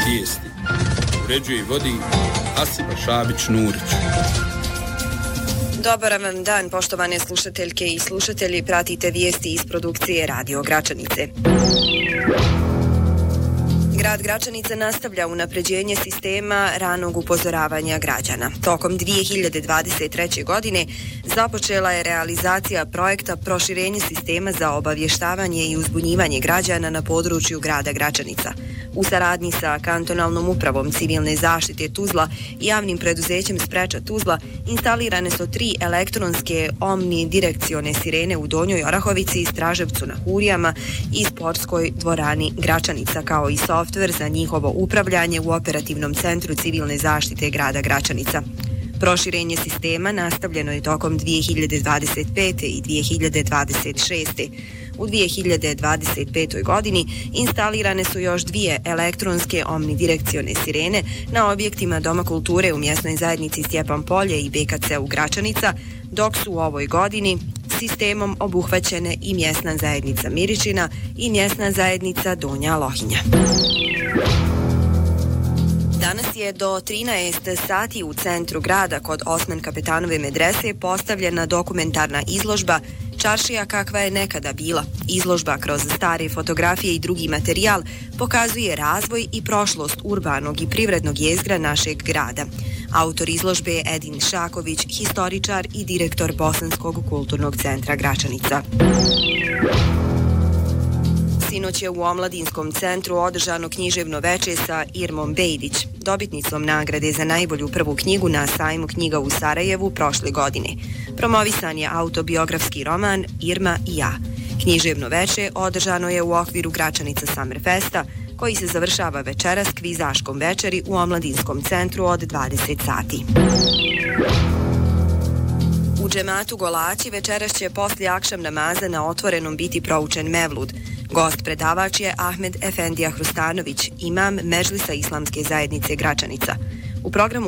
Vijesti. Uređuje i vodi Hasiba Šabić-Nurić. Dobar vam dan, poštovane slušateljke i slušatelji, pratite vijesti iz produkcije Radio Gračanice. Grad Gračanica nastavlja unapređenje sistema ranog upozoravanja građana. Tokom 2023. godine započela je realizacija projekta proširenje sistema za obavještavanje i uzbunjivanje građana na području grada Gračanica. U saradnji sa kantonalnom upravom civilne zaštite Tuzla i javnim preduzećem Spreča Tuzla instalirane su 3 elektronske omnidirekcione sirene u Donjoj Orahovici, Straževcu na Hurijama i sportskoj dvorani Gračanica, kao i softver za njihovo upravljanje u operativnom centru civilne zaštite grada Gračanica. Proširenje sistema nastavljeno je tokom 2025. i 2026. U 2025. godini instalirane su još 2 elektronske omnidirekcione sirene na objektima Doma kulture u mjesnoj zajednici Stjepan Polje i BKC u Gračanica, dok su u ovoj godini sistemom obuhvaćene i mjesna zajednica Miričina i mjesna zajednica Donja Lohinja. Danas je do 13 sati u centru grada kod Osman Kapetanove medrese postavljena dokumentarna izložba Čaršija kakva je nekada bila. Izložba kroz stare fotografije i drugi materijal pokazuje razvoj i prošlost urbanog i privrednog jezgra našeg grada. Autor izložbe je Edin Šaković, historičar i direktor Bosanskog kulturnog centra Gračanica. Sinoć je u Omladinskom centru održano književno veče sa Irmom Bejdić, dobitnicom nagrade za najbolju prvu knjigu na sajmu knjiga u Sarajevu prošle godine. Promovisan je autobiografski roman Irma i ja. Književno veče održano je u okviru Gračanica Summerfesta, koji se završava večeras kvizaškom večeri u Omladinskom centru od 20 sati. U džematu Golaći večeras će poslije akšam namaza na otvorenom biti proučen Mevlud. Gost predavač je Ahmed Efendija Hrustanović, imam Medžlisa Islamske zajednice Gračanica. U programu